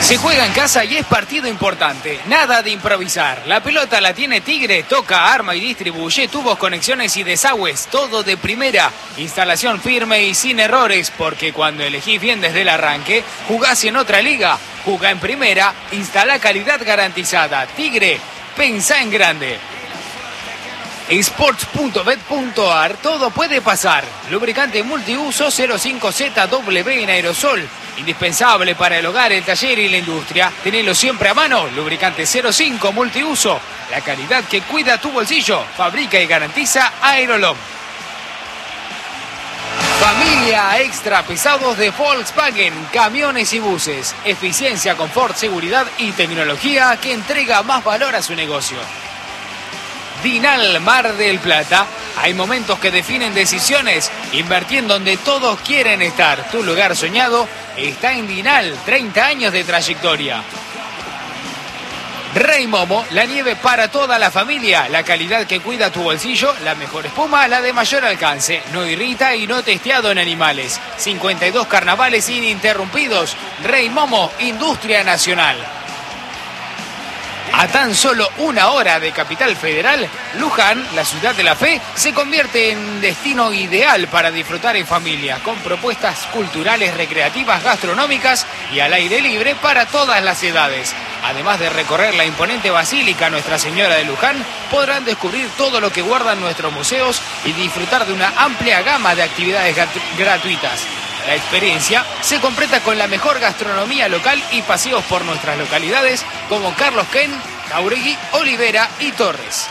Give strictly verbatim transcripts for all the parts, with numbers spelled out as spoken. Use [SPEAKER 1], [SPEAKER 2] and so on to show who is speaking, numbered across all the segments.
[SPEAKER 1] Se juega en casa y es partido importante, nada de improvisar. La pelota la tiene Tigre, toca, arma y distribuye, tubos, conexiones y desagües, todo de primera. Instalación firme y sin errores, porque cuando elegís bien desde el arranque, jugás en otra liga, jugá en primera, instala calidad garantizada. Tigre, pensá en grande. Sports punto bet punto a r, todo puede pasar. Lubricante multiuso cero cinco Z W en aerosol. Indispensable para el hogar, el taller y la industria. Tenelo siempre a mano. Lubricante cero cinco multiuso. La calidad que cuida tu bolsillo. Fabrica y garantiza Aerolom. Familia extra pesados de Volkswagen. Camiones y buses. Eficiencia, confort, seguridad y tecnología que entrega más valor a su negocio. Dinal Mar del Plata. Hay momentos que definen decisiones. Invertí en donde todos quieren estar. Tu lugar soñado está en Dinal. treinta años de trayectoria. Rey Momo, la nieve para toda la familia. La calidad que cuida tu bolsillo. La mejor espuma, la de mayor alcance. No irrita y no testeado en animales. cincuenta y dos carnavales ininterrumpidos. Rey Momo, industria nacional. A tan solo una hora de Capital Federal, Luján, la ciudad de la fe, se convierte en destino ideal para disfrutar en familia, con propuestas culturales, recreativas, gastronómicas y al aire libre para todas las edades. Además de recorrer la imponente Basílica Nuestra Señora de Luján, podrán descubrir todo lo que guardan nuestros museos y disfrutar de una amplia gama de actividades gratuitas. La experiencia se completa con la mejor gastronomía local y paseos por nuestras localidades como Carlos Ken, Jauregui, Olivera y Torres.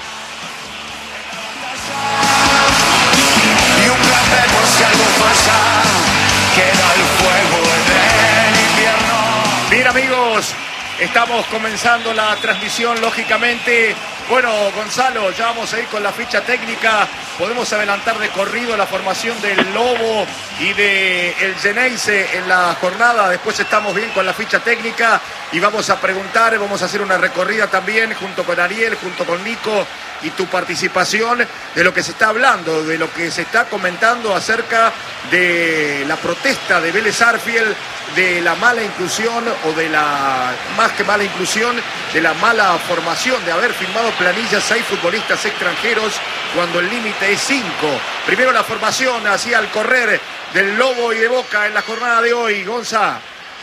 [SPEAKER 2] Y un placer por si algo pasa, queda el fuego en el invierno.
[SPEAKER 3] Bien, amigos, estamos comenzando la transmisión, lógicamente. Bueno, Gonzalo, ya vamos a ir con la ficha técnica. Podemos adelantar de corrido la formación del Lobo y del Geneise en la jornada. Después estamos bien con la ficha técnica y vamos a preguntar, vamos a hacer una recorrida también junto con Ariel, junto con Nico y tu participación de lo que se está hablando, de lo que se está comentando acerca de la protesta de Vélez Sarsfield, de la mala inclusión o de la, más que mala inclusión, de la mala formación, de haber firmado planillas seis futbolistas extranjeros cuando el límite es cinco. Primero la formación así al correr del Lobo y de Boca en la jornada de hoy, Gonza.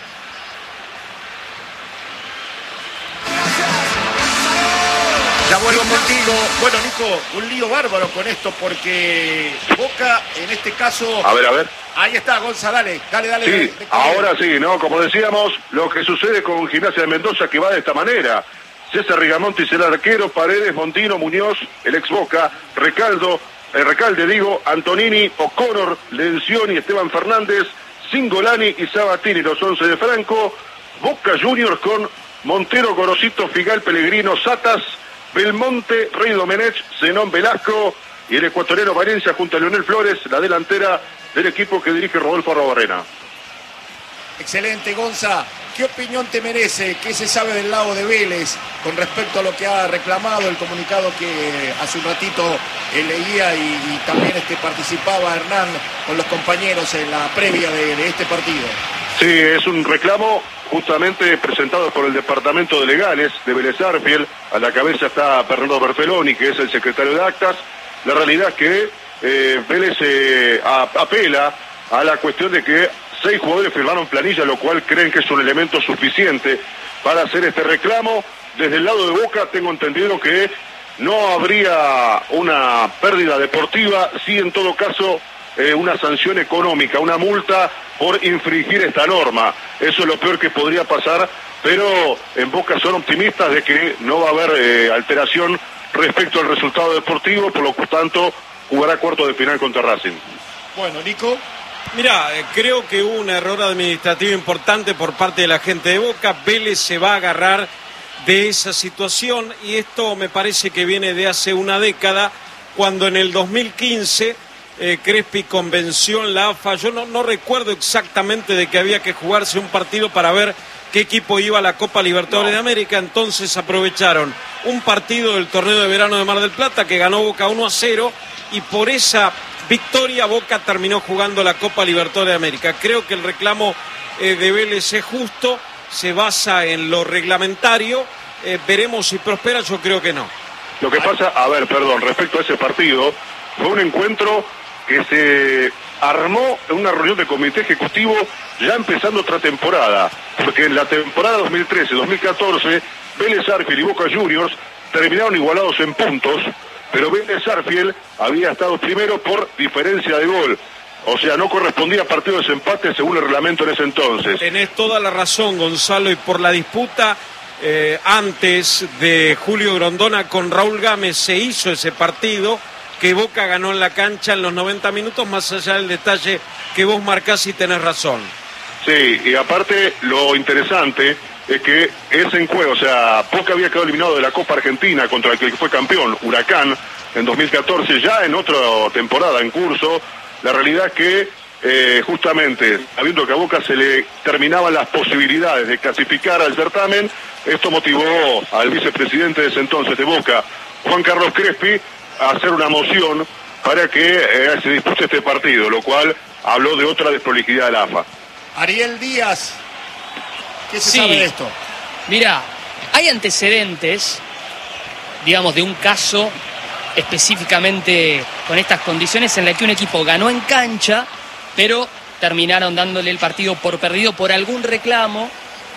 [SPEAKER 3] Ya vuelvo contigo. Bueno, Nico, un lío bárbaro con esto porque Boca, en este caso...
[SPEAKER 4] A ver, a ver.
[SPEAKER 3] Ahí está, Gonza, dale, dale, dale.
[SPEAKER 4] Sí,
[SPEAKER 3] dale, dale.
[SPEAKER 4] ahora sí, ¿no? Como decíamos, lo que sucede con Gimnasia de Mendoza que va de esta manera. César Rigamonti será el arquero, Paredes, Montino, Muñoz, el ex Boca, Recaldo, el Recalde, digo, Antonini, O'Connor, Lencioni, Esteban Fernández, Cingolani y Sabatini, los once de Franco, Boca Juniors con Montero, Gorosito, Figal, Pellegrino, Satas, Belmonte, Rey Domenech, Zenón Velasco y el ecuatoriano Valencia junto a Leonel Flores, la delantera del equipo que dirige Rodolfo Arrobarrena.
[SPEAKER 3] Excelente, Gonza. ¿Qué opinión te merece? ¿Qué se sabe del lado de Vélez con respecto a lo que ha reclamado el comunicado que hace un ratito eh, leía y, y también este, participaba Hernán con los compañeros en la previa de, de este partido?
[SPEAKER 4] Sí, es un reclamo justamente presentado por el Departamento de Legales de Vélez Sarsfield. A la cabeza está Bernardo Berfeloni, que es el secretario de Actas. La realidad es que eh, Vélez eh, a, apela a la cuestión de que seis jugadores firmaron planilla, lo cual creen que es un elemento suficiente para hacer este reclamo. Desde el lado de Boca tengo entendido que no habría una pérdida deportiva, sí en todo caso eh, una sanción económica, una multa por infringir esta norma. Eso es lo peor que podría pasar, pero en Boca son optimistas de que no va a haber eh, alteración respecto al resultado deportivo, por lo tanto jugará cuarto de final contra Racing.
[SPEAKER 3] Bueno, Nico.
[SPEAKER 5] Mirá, creo que hubo un error administrativo importante por parte de la gente de Boca. Vélez se va a agarrar de esa situación y esto me parece que viene de hace una década, cuando en el dos mil quince eh, Crespi convenció en la A F A. Yo no, no recuerdo exactamente de que había que jugarse un partido para ver qué equipo iba a la Copa Libertadores no. de América. Entonces aprovecharon un partido del torneo de verano de Mar del Plata que ganó Boca uno a cero y por esa victoria Boca terminó jugando la Copa Libertadores de América. Creo que el reclamo eh, de Vélez es justo. se basa en lo reglamentario. Eh, veremos si prospera, yo creo que no.
[SPEAKER 4] Lo que pasa, a ver, perdón, respecto a ese partido, fue un encuentro que se armó en una reunión de comité ejecutivo ya empezando otra temporada, porque en la temporada dos mil trece dos mil catorce Vélez Sarsfield y Boca Juniors terminaron igualados en puntos, pero Vélez Sarsfield había estado primero por diferencia de gol. O sea, no correspondía a partido de desempate según el reglamento en ese entonces.
[SPEAKER 5] Tenés toda la razón, Gonzalo, y por la disputa eh, antes de Julio Grondona con Raúl Gámez se hizo ese partido que Boca ganó en la cancha en los noventa minutos, más allá del detalle que vos marcás y tenés razón.
[SPEAKER 4] Sí, y aparte lo interesante es que ese encuentro, o sea, Boca había quedado eliminado de la Copa Argentina contra el que fue campeón, Huracán, en dos mil catorce, ya en otra temporada en curso. La realidad es que eh, justamente, habiendo que a Boca se le terminaban las posibilidades de clasificar al certamen, esto motivó al vicepresidente de ese entonces de Boca, Juan Carlos Crespi, a hacer una moción para que eh, se dispute este partido, lo cual habló de otra desprolijidad de la A F A.
[SPEAKER 3] Ariel Díaz, ¿qué se
[SPEAKER 6] Sí.
[SPEAKER 3] sabe de esto?
[SPEAKER 6] Mira, hay antecedentes, digamos, de un caso específicamente con estas condiciones en la que un equipo ganó en cancha, pero terminaron dándole el partido por perdido por algún reclamo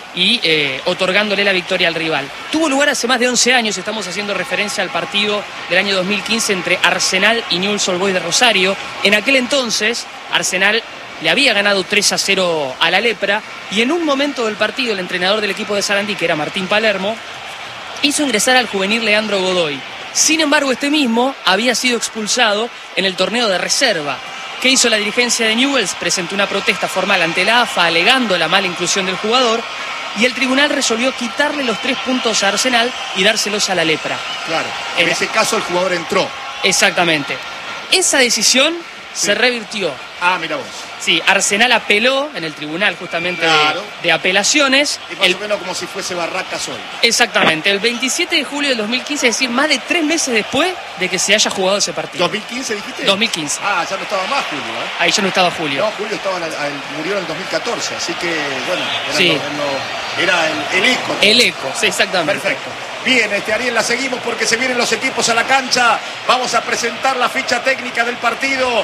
[SPEAKER 6] y eh, otorgándole la victoria al rival. Tuvo lugar hace más de once años, estamos haciendo referencia al partido del año dos mil quince entre Arsenal y Newell's Old Boys de Rosario. En aquel entonces, Arsenal le había ganado tres a cero a la Lepra y en un momento del partido el entrenador del equipo de Sarandí, que era Martín Palermo, hizo ingresar al juvenil Leandro Godoy. Sin embargo, este mismo había sido expulsado en el torneo de reserva. ¿Qué hizo la dirigencia de Newell's? Presentó una protesta formal ante la A F A alegando la mala inclusión del jugador y el tribunal resolvió quitarle los tres puntos a Arsenal y dárselos a la Lepra.
[SPEAKER 3] Claro, en
[SPEAKER 6] En-
[SPEAKER 3] ese caso el jugador entró.
[SPEAKER 6] Exactamente. Esa decisión
[SPEAKER 3] Sí.
[SPEAKER 6] se revirtió.
[SPEAKER 3] Ah, mira vos.
[SPEAKER 6] Sí, Arsenal apeló en el tribunal justamente de-
[SPEAKER 3] Claro.
[SPEAKER 6] de, apelaciones.
[SPEAKER 3] Es más
[SPEAKER 6] El-
[SPEAKER 3] o menos como si fuese Barracas hoy.
[SPEAKER 6] exactamente, el veintisiete de julio del dos mil quince, es decir, más de tres meses después de que se haya jugado ese partido.
[SPEAKER 3] ¿dos mil quince dijiste?
[SPEAKER 6] dos mil quince.
[SPEAKER 3] Ah, ya no estaba más Julio, ¿eh?
[SPEAKER 6] Ahí ya no estaba Julio.
[SPEAKER 3] No, Julio estaba en el- al- murió en el dos mil catorce, así que, bueno, era,
[SPEAKER 6] Sí.
[SPEAKER 3] lo- en lo- era el, el eco.
[SPEAKER 6] El eco, sí, exactamente.
[SPEAKER 3] Perfecto. Bien, este Ariel, la seguimos porque se vienen los equipos a la cancha. Vamos a presentar la ficha técnica del partido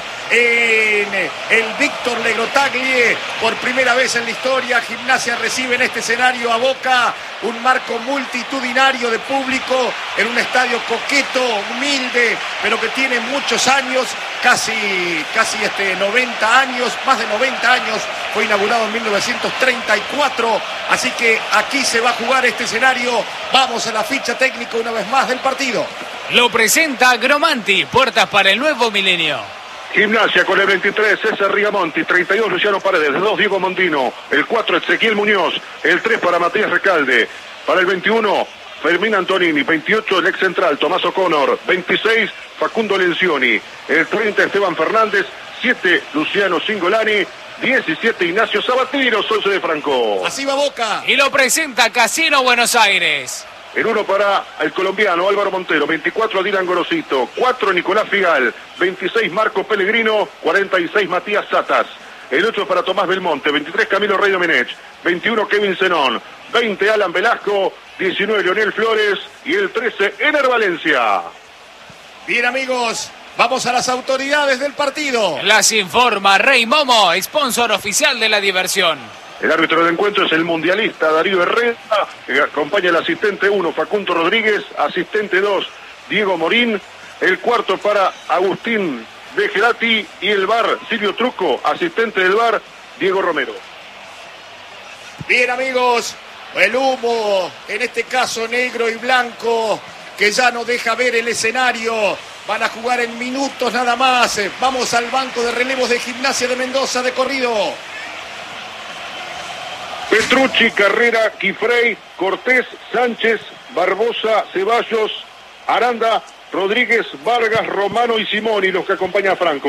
[SPEAKER 3] en el Víctor Legrotaglie. Por primera vez en la historia, Gimnasia recibe en este escenario a Boca. Un marco multitudinario de público en un estadio coqueto, humilde, pero que tiene muchos años, casi, casi este, noventa años, más de noventa años. Fue inaugurado en mil novecientos treinta y cuatro, así que aquí se va a jugar este escenario. Vamos a la ficha técnica una vez más del partido.
[SPEAKER 1] Lo presenta Gromanti, puertas para el nuevo milenio.
[SPEAKER 4] Gimnasia con el veintitrés, César Rigamonti, treinta y dos, Luciano Paredes, el dos, Diego Mondino, el cuatro, Ezequiel Muñoz, el tres para Matías Recalde, para el veintiuno, Fermín Antonini, veintiocho, el ex central, Tomás O'Connor, veintiséis, Facundo Lencioni, el treinta, Esteban Fernández, siete, Luciano Cingolani, diecisiete, Ignacio Sabatino, once de Franco.
[SPEAKER 3] Así va Boca.
[SPEAKER 1] Y lo presenta Casino Buenos Aires.
[SPEAKER 4] El uno para el colombiano Álvaro Montero, veinticuatro Dylan Gorosito, cuatro Nicolás Figal, veintiséis Marco Pellegrino, cuarenta y seis Matías Satas. El ocho para Tomás Belmonte, veintitrés Camilo Rey Domenech, veintiuno Kevin Zenón, veinte Alan Velasco, diecinueve Leonel Flores y el trece Ener Valencia.
[SPEAKER 3] Bien, amigos, vamos a las autoridades del partido.
[SPEAKER 1] Las informa Rey Momo, sponsor oficial de la diversión.
[SPEAKER 4] El árbitro del encuentro es el mundialista Darío Herrera, que acompaña al asistente uno, Facundo Rodríguez, asistente dos, Diego Morín, el cuarto para Agustín de Gerati y el V A R, Silvio Truco, asistente del V A R, Diego Romero.
[SPEAKER 3] Bien, amigos, el humo, en este caso negro y blanco, que ya no deja ver el escenario. Van a jugar en minutos nada más. Vamos al banco de relevos de Gimnasia de Mendoza de corrido.
[SPEAKER 4] Petrucci, Carrera, Quifrey, Cortés, Sánchez, Barbosa, Ceballos, Aranda, Rodríguez, Vargas, Romano y Simoni, los que acompaña a Franco.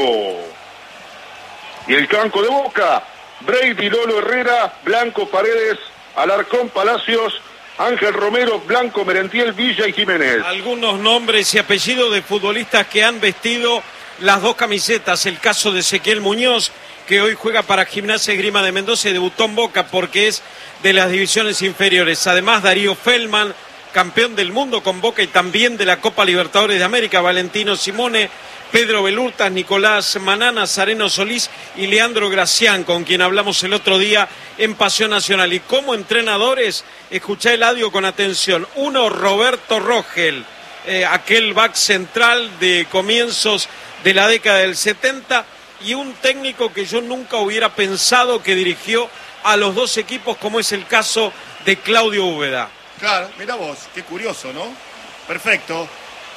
[SPEAKER 4] Y el banco de Boca, Brady, Lolo Herrera, Blanco, Paredes, Alarcón, Palacios, Ángel Romero, Blanco, Merentiel, Villa y Jiménez.
[SPEAKER 5] Algunos nombres y apellidos de futbolistas que han vestido las dos camisetas. El caso de Ezequiel Muñoz, que hoy juega para Gimnasia y Esgrima de Mendoza y debutó en Boca porque es de las divisiones inferiores. Además, Darío Feldman, campeón del mundo con Boca y también de la Copa Libertadores de América, Valentino Simone, Pedro Belurtas, Nicolás Manana, Sareno Solís y Leandro Gracián, con quien hablamos el otro día en Pasión Nacional. Y como entrenadores, escuché el audio con atención. Uno, Roberto Rogel, eh, aquel back central de comienzos de la década del setenta, y un técnico que yo nunca hubiera pensado que dirigió a los dos equipos, como es el caso de Claudio Úbeda.
[SPEAKER 3] Claro, mira vos, qué curioso, ¿no? Perfecto.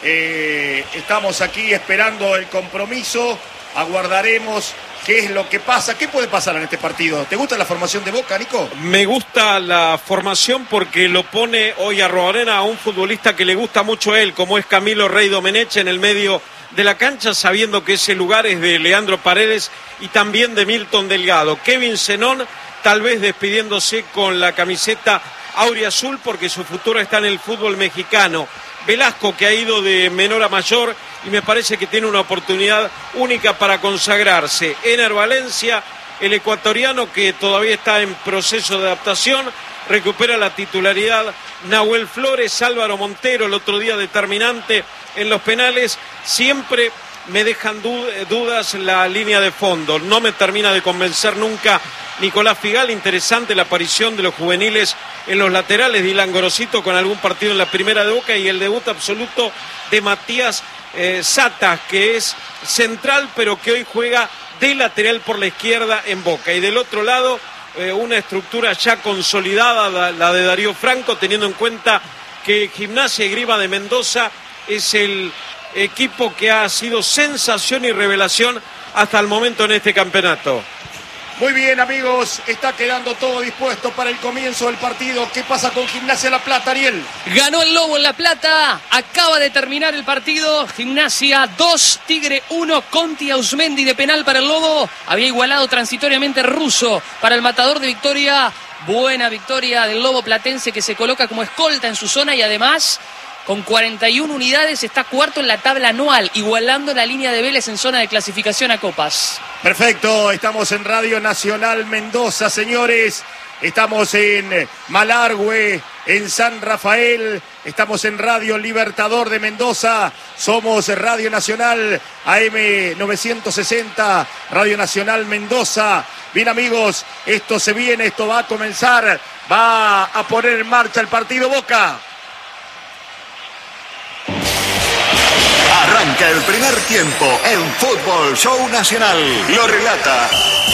[SPEAKER 3] Eh, estamos aquí esperando el compromiso, aguardaremos qué es lo que pasa. ¿Qué puede pasar en este partido? ¿Te gusta la formación de Boca, Nico?
[SPEAKER 5] Me gusta la formación porque lo pone hoy a Arrobarena a un futbolista que le gusta mucho a él, como es Camilo Rey Domenech, en el medio de la cancha, sabiendo que ese lugar es de Leandro Paredes y también de Milton Delgado. Kevin Zenón, tal vez despidiéndose con la camiseta auriazul porque su futuro está en el fútbol mexicano. Velasco, que ha ido de menor a mayor y me parece que tiene una oportunidad única para consagrarse. Ener Valencia, el ecuatoriano que todavía está en proceso de adaptación, recupera la titularidad. Nahuel Flores, Álvaro Montero, el otro día determinante en los penales. Siempre me dejan dudas la línea de fondo. No me termina de convencer nunca Nicolás Figal. Interesante la aparición de los juveniles en los laterales. Dylan Gorosito con algún partido en la primera de Boca y el debut absoluto de Matías eh, Satas, que es central pero que hoy juega de lateral por la izquierda en Boca. Y del otro lado eh, una estructura ya consolidada, la, la de Darío Franco, teniendo en cuenta que Gimnasia y Esgrima de Mendoza es el equipo que ha sido sensación y revelación hasta el momento en este campeonato.
[SPEAKER 3] Muy bien, amigos, está quedando todo dispuesto para el comienzo del partido. ¿Qué pasa con Gimnasia La Plata, Ariel?
[SPEAKER 6] Ganó el Lobo en La Plata, acaba de terminar el partido. Gimnasia dos, Tigre uno, Conti Ausmendi de penal para el Lobo. Había igualado transitoriamente Russo para el matador de Victoria. Buena victoria del Lobo platense, que se coloca como escolta en su zona y además con cuarenta y una unidades está cuarto en la tabla anual, igualando la línea de Vélez en zona de clasificación a Copas.
[SPEAKER 3] Perfecto, estamos en Radio Nacional Mendoza, señores. Estamos en Malargüe, en San Rafael. Estamos en Radio Libertador de Mendoza. Somos Radio Nacional A M novecientos sesenta, Radio Nacional Mendoza. Bien, amigos, esto se viene, esto va a comenzar. Va a poner en marcha el partido Boca.
[SPEAKER 2] Arranca el primer tiempo en Fútbol Show Nacional. Lo relata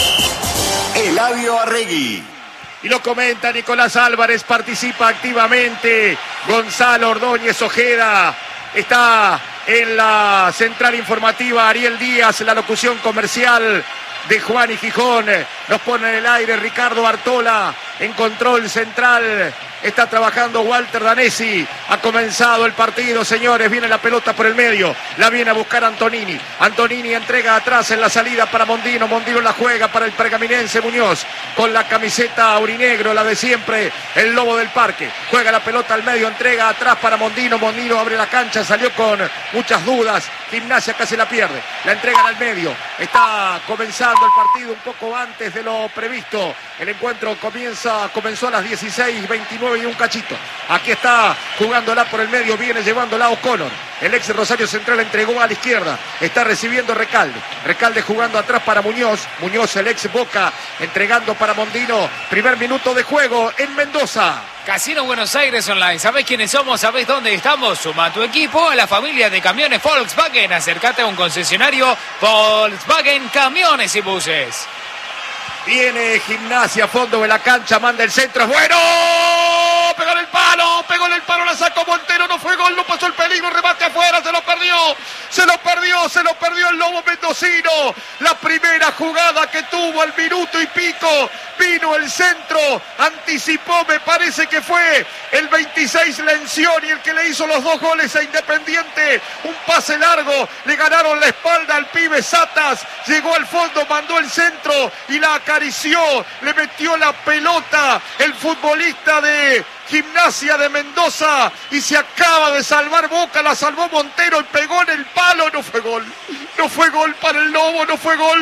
[SPEAKER 2] Eladio Arregui.
[SPEAKER 3] Y lo comenta Nicolás Álvarez, participa activamente Gonzalo Ordóñez Ojeda. Está en la central informativa Ariel Díaz, la locución comercial de Juan y Gijón. Nos pone en el aire Ricardo Bartola en control central. Está trabajando Walter Danesi. Ha comenzado el partido, señores. Viene la pelota por el medio. La viene a buscar Antonini. Antonini entrega atrás en la salida para Mondino. Mondino la juega para el pergaminense Muñoz. Con la camiseta aurinegro, la de siempre, el Lobo del Parque. Juega la pelota al medio. Entrega atrás para Mondino. Mondino abre la cancha. Salió con muchas dudas. Gimnasia casi la pierde. La entregan al medio. Está comenzando el partido un poco antes de lo previsto. El encuentro comienza, comenzó a las dieciséis veintinueve y un cachito. Aquí está jugándola por el medio, viene llevándola O'Connor. El ex Rosario Central entregó a la izquierda. Está recibiendo Recalde. Recalde jugando atrás para Muñoz. Muñoz, el ex Boca, entregando para Mondino. Primer minuto de juego en Mendoza.
[SPEAKER 1] Casino Buenos Aires Online. ¿Sabés quiénes somos? ¿Sabés dónde estamos? Suma tu equipo a la familia de camiones Volkswagen. Acércate a un concesionario Volkswagen Camiones y Buses.
[SPEAKER 3] Viene Gimnasia, fondo de la cancha, manda el centro, es bueno, pegó en el palo, pegó en el palo, la sacó Montero, no fue gol, no pasó el peligro, remate afuera, se lo perdió, se lo perdió, se lo perdió el Lobo mendocino. La primera jugada que tuvo al minuto y pico, vino el centro, anticipó, me parece que fue el veintiséis Lencioni el que le hizo los dos goles a Independiente, un pase largo, le ganaron la espalda al pibe Satas, llegó al fondo, mandó el centro y la acarició, le metió la pelota el futbolista de Gimnasia de Mendoza y se acaba de salvar Boca, la salvó Montero y pegó en el palo, no fue gol, no fue gol para el Lobo, no fue gol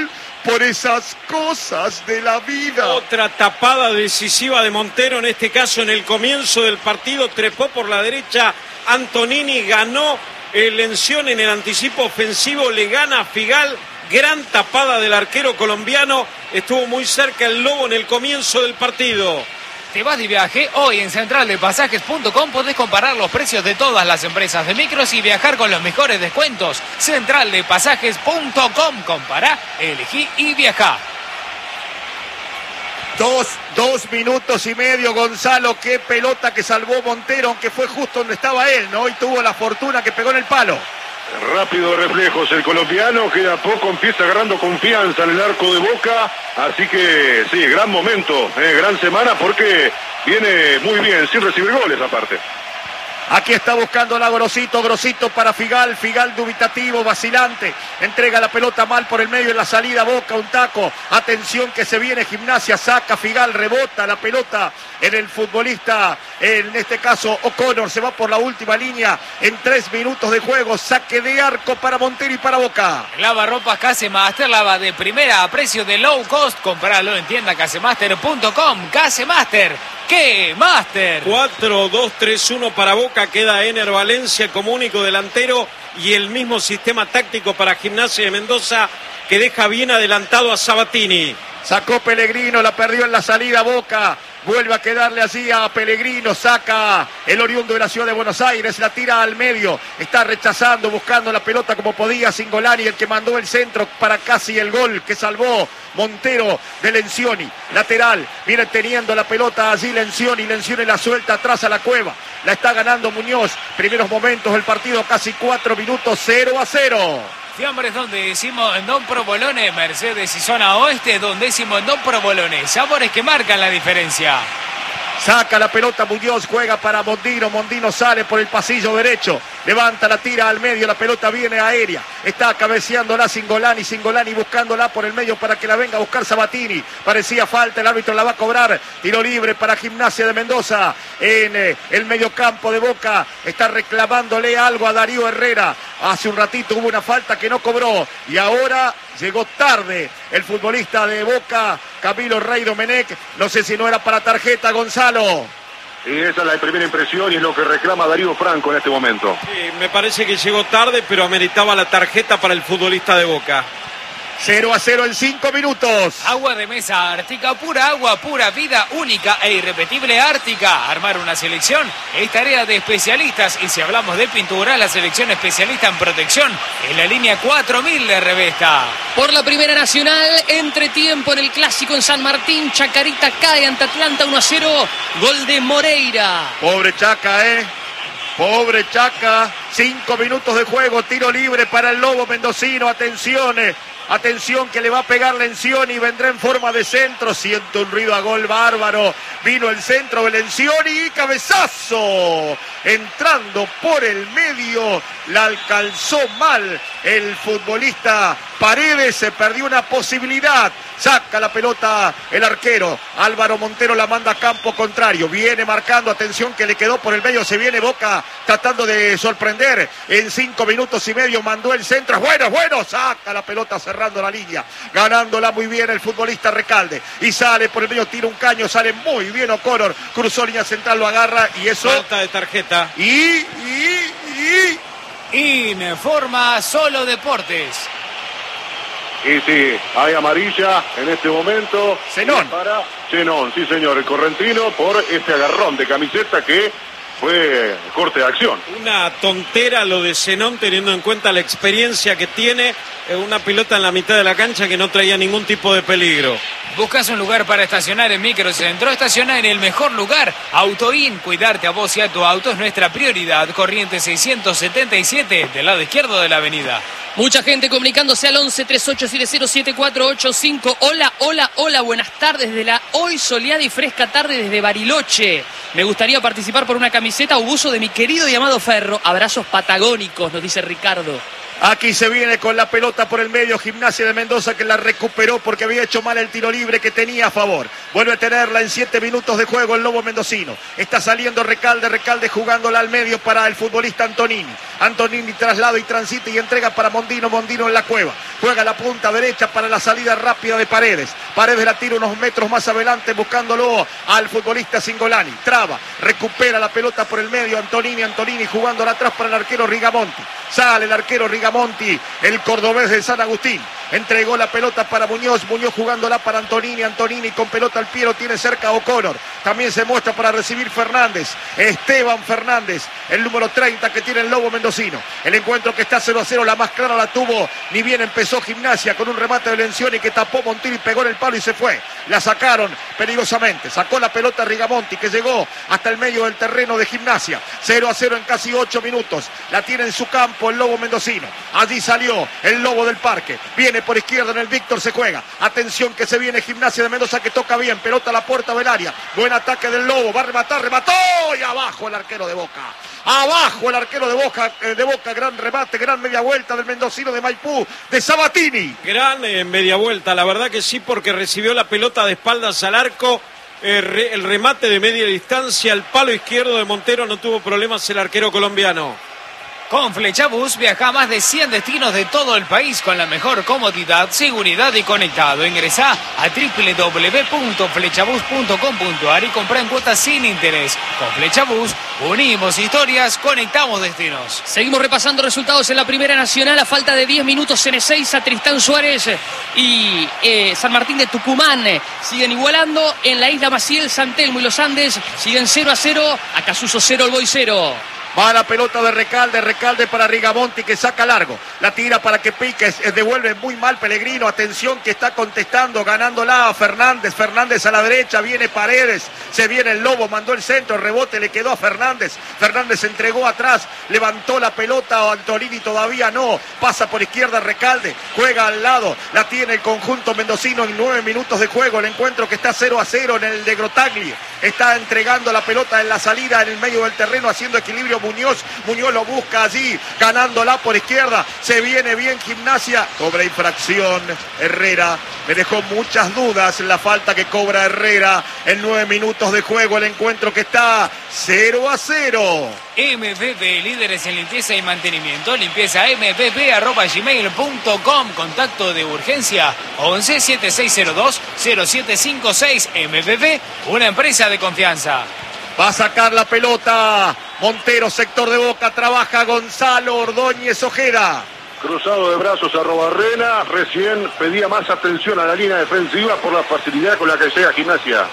[SPEAKER 3] por esas cosas de la vida.
[SPEAKER 5] Otra tapada decisiva de Montero, en este caso en el comienzo del partido, trepó por la derecha Antonini, ganó el Lencioni en el anticipo ofensivo, le gana a Figal. Gran tapada del arquero colombiano, estuvo muy cerca el Lobo en el comienzo del partido.
[SPEAKER 1] ¿Te vas de viaje? Hoy en central de pasajes punto com podés comparar los precios de todas las empresas de micros y viajar con los mejores descuentos. central de pasajes punto com. Compará, elegí y viajá.
[SPEAKER 3] Dos, dos minutos y medio, Gonzalo. Qué pelota que salvó Montero, aunque fue justo donde estaba él, ¿no? Y tuvo la fortuna que pegó en el palo.
[SPEAKER 4] Rápido reflejos el colombiano, que a poco empieza agarrando confianza en el arco de Boca, así que sí, gran momento, eh, gran semana porque viene muy bien, sin recibir goles aparte.
[SPEAKER 3] Aquí está buscando la Grosito, Grosito para Figal, Figal dubitativo, vacilante, entrega la pelota mal por el medio en la salida, Boca, un taco, atención que se viene Gimnasia, saca Figal, rebota la pelota en el futbolista, en este caso O'Connor, se va por la última línea en tres minutos de juego, saque de arco para Montero y para Boca.
[SPEAKER 1] Lavarropas Casemaster, lava de primera a precio de low cost, compralo en tienda casemaster punto com. Casemaster, ¿qué Master?
[SPEAKER 5] cuatro dos tres uno para Boca, queda Ener Valencia como único delantero y el mismo sistema táctico para Gimnasia de Mendoza que deja bien adelantado a Sabatini.
[SPEAKER 3] Sacó Pellegrino, la perdió en la salida Boca. Vuelve a quedarle así a Pellegrino, saca el oriundo de la ciudad de Buenos Aires, la tira al medio, está rechazando, buscando la pelota como podía Cingolani, el que mandó el centro para casi el gol que salvó Montero de Lencioni, lateral, viene teniendo la pelota allí Lencioni, Lencioni la suelta atrás a la Cueva, la está ganando Muñoz, primeros momentos del partido, casi cuatro minutos, cero a cero.
[SPEAKER 1] Fiambres donde decimos en Don Provolone, Mercedes y zona oeste, donde decimos en Don Provolone, sabores que marcan la diferencia.
[SPEAKER 3] Saca la pelota Muñoz, juega para Mondino, Mondino sale por el pasillo derecho, levanta la tira al medio, la pelota viene aérea, está cabeceándola Cingolani, Cingolani buscándola por el medio para que la venga a buscar Sabatini, parecía falta, el árbitro la va a cobrar, tiro libre para Gimnasia de Mendoza, en eh, el mediocampo de Boca, está reclamándole algo a Darío Herrera, hace un ratito hubo una falta que no cobró, y ahora llegó tarde el futbolista de Boca, Camilo Rey Domenech, no sé si no era para tarjeta, Gonzalo.
[SPEAKER 4] Y esa es la primera impresión y es lo que reclama Darío Franco en este momento.
[SPEAKER 5] Sí, me parece que llegó tarde, pero ameritaba la tarjeta para el futbolista de Boca.
[SPEAKER 3] cero a cero en cinco minutos.
[SPEAKER 1] Agua de mesa Ártica, pura agua, pura vida, única e irrepetible Ártica. Armar una selección es tarea de especialistas y si hablamos de pintura, la selección especialista en protección es la línea cuatro mil de Revesta.
[SPEAKER 6] Por la Primera Nacional, entretiempo en el Clásico en San Martín, Chacarita cae ante Atlanta uno a cero, gol de Moreira.
[SPEAKER 3] Pobre Chaca, ¿eh? Pobre Chaca, cinco minutos de juego, tiro libre para el Lobo mendocino, atención, eh. Atención que le va a pegar Lencioni y vendrá en forma de centro. Siento un ruido a gol bárbaro. Vino el centro de Lencioni y cabezazo. Entrando por el medio. La alcanzó mal el futbolista Paredes. Se perdió una posibilidad. Saca la pelota el arquero. Álvaro Montero la manda a campo contrario. Viene marcando. Atención que le quedó por el medio. Se viene Boca tratando de sorprender. En cinco minutos y medio mandó el centro. Bueno, bueno. Saca la pelota cerrando la línea. Ganándola muy bien el futbolista Recalde. Y sale por el medio. Tira un caño. Sale muy bien O'Connor. Cruzó línea central. Lo agarra. Y eso.
[SPEAKER 5] Falta de tarjeta.
[SPEAKER 3] Y, y, y.
[SPEAKER 1] Informa Solo Deportes.
[SPEAKER 4] Y sí, hay amarilla en este momento.
[SPEAKER 3] Zenón.
[SPEAKER 4] Para Zenón, sí señor, el correntino por este agarrón de camiseta que fue corte de acción.
[SPEAKER 5] Una tontera lo de Zenón teniendo en cuenta la experiencia que tiene, una pelota en la mitad de la cancha que no traía ningún tipo de peligro.
[SPEAKER 1] ¿Buscas un lugar para estacionar en Microcentro? Estaciona en el mejor lugar. Autoin, cuidarte a vos y a tu auto es nuestra prioridad. Corriente seiscientos setenta y siete, del lado izquierdo de la avenida.
[SPEAKER 6] Mucha gente comunicándose al once treinta y ocho siete cero siete cuatro ocho cinco. Hola, hola, hola, buenas tardes de la hoy soleada y fresca tarde desde Bariloche. Me gustaría participar por una camiseta o buzo de mi querido y amado Ferro. Abrazos patagónicos, nos dice Ricardo.
[SPEAKER 3] Aquí se viene con la pelota por el medio Gimnasia de Mendoza, que la recuperó porque había hecho mal el tiro libre que tenía a favor. Vuelve a tenerla en siete minutos de juego el Lobo mendocino. Está saliendo Recalde, Recalde jugándola al medio para el futbolista Antonini. Antonini traslado y transita y entrega para Mondino, Mondino en la cueva. Juega la punta derecha para la salida rápida de Paredes. Paredes la tira unos metros más adelante buscándolo al futbolista Singolani. Traba, recupera la pelota por el medio Antonini, Antonini jugándola atrás para el arquero Rigamonti. Sale el arquero Rigamonti, el cordobés de San Agustín. Entregó la pelota para Muñoz, Muñoz jugándola para Antonini, Antonini con pelota al pie, lo tiene cerca a O'Connor. También se muestra para recibir Fernández, Esteban Fernández, el número treinta que tiene el Lobo mendocino. El encuentro que está cero a cero, la más clara la tuvo, ni bien empezó Gimnasia con un remate de Lencioni que tapó Montiel y pegó en el palo y se fue. La sacaron peligrosamente, sacó la pelota Rigamonti que llegó hasta el medio del terreno de Gimnasia. cero a cero en casi ocho minutos, la tiene en su campo el Lobo mendocino. Allí salió el Lobo del Parque, viene por izquierda en el Víctor, se juega. Atención que se viene Gimnasia de Mendoza que toca bien, pelota a la puerta del área. Buen ataque del Lobo, va a rematar, remató y abajo el arquero de Boca. Abajo el arquero de Boca, eh, de Boca, gran remate, gran media vuelta del mendocino de Maipú, de Sabatini.
[SPEAKER 5] Gran eh, media vuelta, la verdad que sí, porque recibió la pelota de espaldas al arco. Eh, re, el remate de media distancia, el palo izquierdo de Montero, no tuvo problemas el arquero colombiano.
[SPEAKER 1] Con Flechabús viaja a más de cien destinos de todo el país con la mejor comodidad, seguridad y conectado. Ingresá a doble u doble u doble u punto flechabús punto com punto a r y comprá en cuotas sin interés. Con Flechabús unimos historias, conectamos destinos.
[SPEAKER 6] Seguimos repasando resultados en la Primera Nacional. A falta de diez minutos en Ezeiza, Tristán Suárez y eh, San Martín de Tucumán siguen igualando. En la Isla Maciel, San Telmo y los Andes siguen cero a cero. Acasuso cero, el Boy cero.
[SPEAKER 3] Va la pelota de Recalde, Recalde para Rigamonti que saca largo. La tira para que pique, devuelve muy mal Pellegrino. Atención que está contestando, ganándola a Fernández. Fernández a la derecha, viene Paredes. Se viene el Lobo, mandó el centro, rebote, le quedó a Fernández. Fernández entregó atrás, levantó la pelota, Antonini todavía no. Pasa por izquierda Recalde, juega al lado. La tiene el conjunto mendocino en nueve minutos de juego. El encuentro que está cero a cero en el de Grotagli. Está entregando la pelota en la salida, en el medio del terreno, haciendo equilibrio Muñoz. Muñoz lo busca allí, ganándola por izquierda. Se viene bien Gimnasia. Cobra infracción Herrera. Me dejó muchas dudas la falta que cobra Herrera en nueve minutos de juego. El encuentro que está cero a cero.
[SPEAKER 1] M V P, líderes en limpieza y mantenimiento. Limpieza m v p arroba gmail punto com. Contacto de urgencia once, setenta y seis cero dos, cero siete cinco seis. M V P, una empresa de confianza.
[SPEAKER 3] Va a sacar la pelota Montero, sector de Boca. Trabaja Gonzalo Ordóñez Ojeda.
[SPEAKER 4] Cruzado de brazos a Robarrena. Recién pedía más atención a la línea defensiva por la facilidad con la que llega Gimnasia.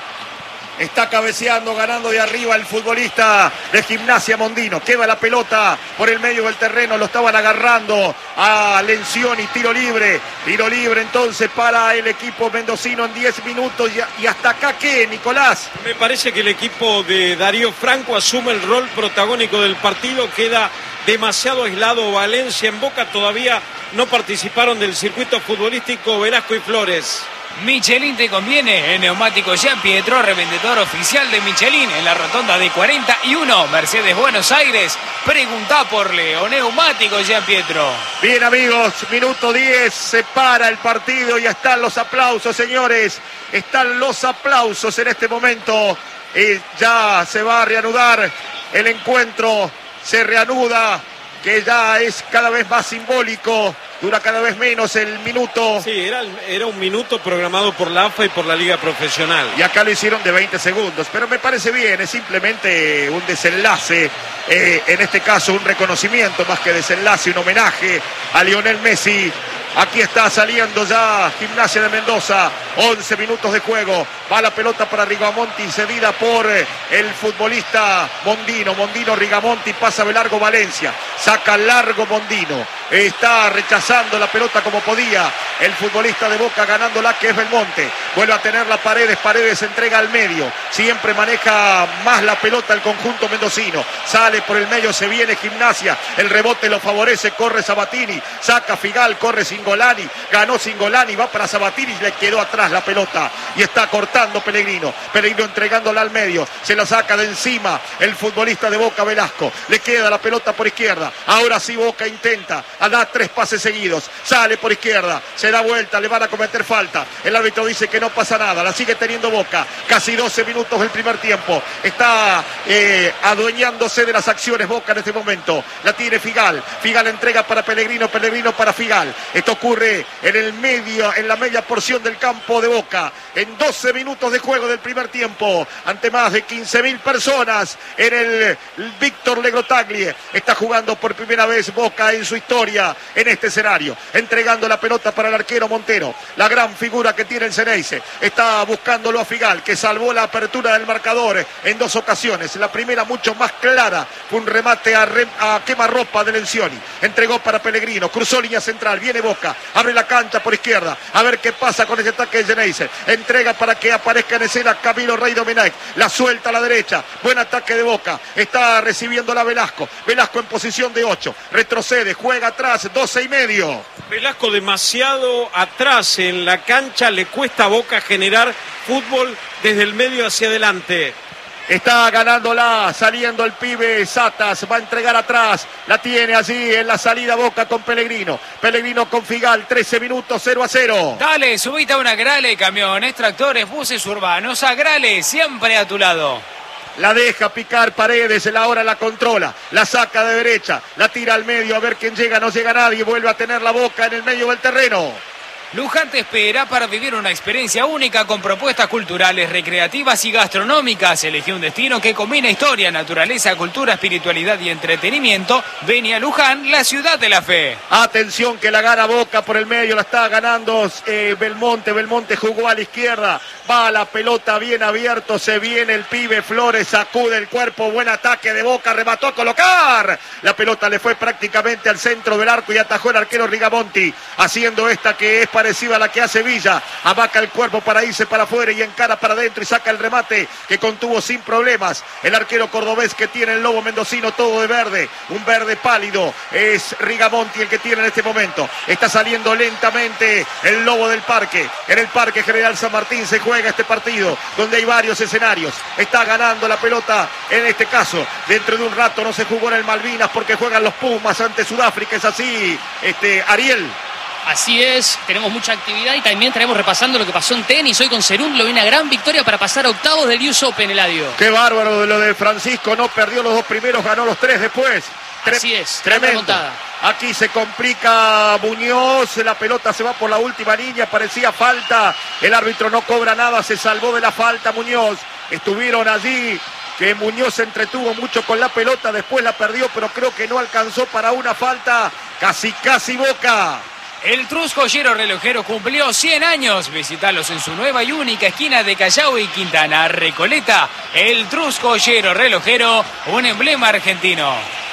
[SPEAKER 3] Está cabeceando, ganando de arriba el futbolista de Gimnasia Mondino. Queda la pelota por el medio del terreno. Lo estaban agarrando a Lencioni. Tiro libre. Tiro libre entonces para el equipo mendocino en diez minutos. Y hasta acá, ¿qué, Nicolás?
[SPEAKER 5] Me parece que el equipo de Darío Franco asume el rol protagónico del partido. Queda demasiado aislado Valencia. En Boca todavía no participaron del circuito futbolístico Velasco y Flores.
[SPEAKER 1] Michelin te conviene. El neumático Jean Pietro, revendedor oficial de Michelin en la rotonda de cuarenta y uno, Mercedes Buenos Aires. Preguntá por Leo Neumático Jean Pietro.
[SPEAKER 3] Bien, amigos, minuto diez, se para el partido y están los aplausos, señores. Están los aplausos en este momento. Y ya se va a reanudar el encuentro. Se reanuda, que ya es cada vez más simbólico. Dura cada vez menos el minuto.
[SPEAKER 5] Sí, era, era un minuto programado por la A F A y por la Liga Profesional.
[SPEAKER 3] Y acá lo hicieron de veinte segundos. Pero me parece bien, es simplemente un desenlace. Eh, en este caso un reconocimiento más que desenlace, un homenaje a Lionel Messi. Aquí está saliendo ya Gimnasia de Mendoza. once minutos de juego. Va la pelota para Rigamonti, cedida por el futbolista Mondino. Mondino, Rigamonti, pasa de largo Valencia. Saca largo Mondino. Está rechazando la pelota como podía el futbolista de Boca, ganándola, que es Belmonte. Vuelve a tener la Paredes. Paredes entrega al medio. Siempre maneja más la pelota el conjunto mendocino. Sale por el medio, se viene Gimnasia. El rebote lo favorece. Corre Sabatini. Saca Figal. Corre Singolani. Cingolani, ganó Cingolani, va para Sabatini, le quedó atrás la pelota y está cortando Pellegrino. Pellegrino entregándola al medio, se la saca de encima el futbolista de Boca, Velasco. Le queda la pelota por izquierda. Ahora sí Boca intenta, da tres pases seguidos, sale por izquierda, se da vuelta, le van a cometer falta. El árbitro dice que no pasa nada, la sigue teniendo Boca. Casi doce minutos del primer tiempo. Está eh, adueñándose de las acciones Boca en este momento. La tiene Figal. Figal entrega para Pellegrino, Pellegrino para Figal. Esto ocurre en el medio, en la media porción del campo de Boca. En doce minutos de juego del primer tiempo, ante más de quince mil personas en el Víctor Legrotaglie. Está jugando por primera vez Boca en su historia en este escenario. Entregando la pelota para el arquero Montero. La gran figura que tiene el Ceneice. Está buscándolo a Figal, que salvó la apertura del marcador en dos ocasiones. La primera mucho más clara, fue un remate a, re, a quemarropa de Lencioni. Entregó para Pellegrino, cruzó línea central, viene Boca, abre la cancha por izquierda, a ver qué pasa con ese ataque de Ceneice. Entrega para que aparezca en escena Camilo Rey Domenech, la suelta a la derecha, buen ataque de Boca, está recibiendo la Velasco, Velasco en posición de ocho, retrocede, juega atrás, doce y medio.
[SPEAKER 5] Velasco demasiado atrás en la cancha, le cuesta a Boca generar fútbol desde el medio hacia adelante.
[SPEAKER 3] Está ganándola, saliendo el pibe Satas, va a entregar atrás, la tiene allí en la salida Boca con Pellegrino. Pellegrino con Figal, trece minutos, cero a cero.
[SPEAKER 1] Dale, subite a una Grale, camiones, tractores, buses urbanos, a Grale, siempre a tu lado.
[SPEAKER 3] La deja picar Paredes, la hora la controla, la saca de derecha, la tira al medio, a ver quién llega, no llega nadie, vuelve a tener la Boca en el medio del terreno.
[SPEAKER 1] Luján te espera para vivir una experiencia única con propuestas culturales, recreativas y gastronómicas. Elegí un destino que combina historia, naturaleza, cultura, espiritualidad y entretenimiento. Ven a Luján, la ciudad de la fe.
[SPEAKER 3] Atención que la gana Boca por el medio, la está ganando eh, Belmonte. Belmonte jugó a la izquierda, va la pelota bien abierto, se viene el pibe Flores, sacude el cuerpo, buen ataque de Boca, remató a colocar. La pelota le fue prácticamente al centro del arco y atajó el arquero Rigamonti, haciendo esta que es parecida a la que hace Villa. Abaca el cuerpo para irse para afuera y encara para adentro y saca el remate que contuvo sin problemas el arquero cordobés que tiene el lobo mendocino, todo de verde, un verde pálido. Es Rigamonti el que tiene en este momento. Está saliendo lentamente el lobo del parque. En el Parque General San Martín se juega este partido donde hay varios escenarios. Está ganando la pelota en este caso. Dentro de un rato no se jugó en el Malvinas porque juegan los Pumas ante Sudáfrica. Es así, este Ariel.
[SPEAKER 6] Así es, tenemos mucha actividad y también estaremos repasando lo que pasó en tenis. Hoy con Cerúndolo, una gran victoria para pasar a octavos del U S Open, Eladio.
[SPEAKER 3] Qué bárbaro de lo de Francisco, no perdió los dos primeros, ganó los tres después. Tre-
[SPEAKER 6] Así es,
[SPEAKER 3] tremendo. Aquí se complica Muñoz, la pelota se va por la última línea, parecía falta, el árbitro no cobra nada, se salvó de la falta Muñoz. Estuvieron allí, que Muñoz se entretuvo mucho con la pelota, después la perdió, pero creo que no alcanzó para una falta. Casi, casi Boca.
[SPEAKER 1] El Trus Joyero Relojero cumplió cien años. Visítalos en su nueva y única esquina de Callao y Quintana, Recoleta. El Trus Joyero Relojero, un emblema argentino.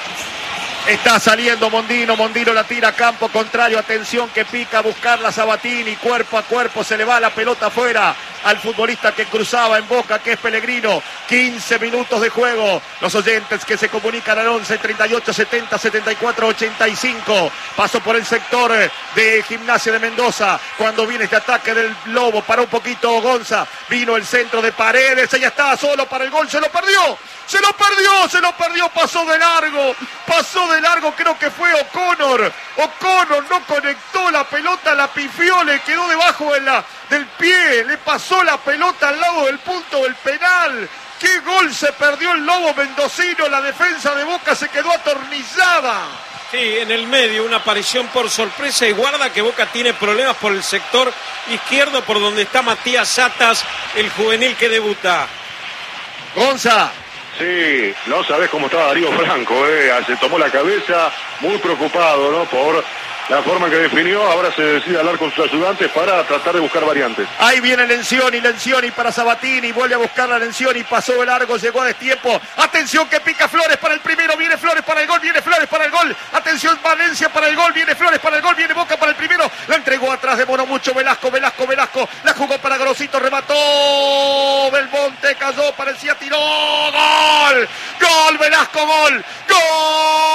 [SPEAKER 3] Está saliendo Mondino, Mondino la tira a campo contrario, atención que pica a buscarla Sabatini, cuerpo a cuerpo, se le va la pelota afuera al futbolista que cruzaba en Boca, que es Pellegrino. quince minutos de juego, los oyentes que se comunican al once, treinta y ocho, setenta, setenta y cuatro, ochenta y cinco, paso por el sector de Gimnasia de Mendoza, cuando viene este ataque del Lobo, para un poquito Gonza, vino el centro de Paredes, ella estaba solo para el gol, se lo perdió, se lo perdió, se lo perdió, pasó de largo, pasó de largo, creo que fue O'Connor, O'Connor no conectó la pelota, la pifió, le quedó debajo de la, del pie, le pasó la pelota al lado del punto del penal. ¡Qué gol se perdió el Lobo mendocino! La defensa de Boca se quedó atornillada.
[SPEAKER 5] Sí, en el medio, una aparición por sorpresa y guarda que Boca tiene problemas por el sector izquierdo, por donde está Matías Satas, el juvenil que debuta.
[SPEAKER 3] Gonza.
[SPEAKER 4] Sí, no sabés cómo estaba Darío Franco, eh. Se tomó la cabeza, muy preocupado, ¿no? Por la forma en que definió, ahora se decide hablar con sus ayudantes para tratar de buscar variantes.
[SPEAKER 3] Ahí viene Lencioni, Lencioni para Sabatini, vuelve a buscar la Lencioni, pasó de largo, llegó a destiempo. Atención que pica Flores para el primero, viene Flores para el gol, viene Flores para el gol. Atención Valencia para el gol, viene Flores para el gol, viene Boca para el primero. La entregó atrás, demoró mucho Velasco, Velasco, Velasco. La jugó para Grosito, remató. Belmonte cayó, parecía tiró. ¡Gol! ¡Gol! Velasco, gol. ¡Gol!